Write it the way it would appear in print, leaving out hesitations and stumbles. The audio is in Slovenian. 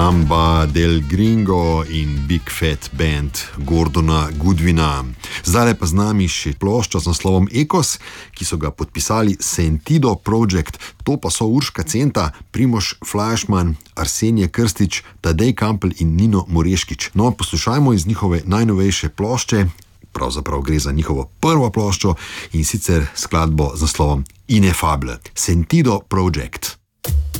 Samba del Gringo in Big Fat Band Gordona Goodwina. Zdaj pa z nami še plošča z naslovom Ekos, ki so ga podpisali Sentido Project, to pa so Urška Centa, Primož Flajšman, Arsenije Krstič, Tadej Kampl in Nino Moreškič. No, poslušajmo iz njihove najnovejše plošče, pravzaprav gre za njihovo prvo ploščo in sicer skladbo z naslovom Ineffable. Sentido Project.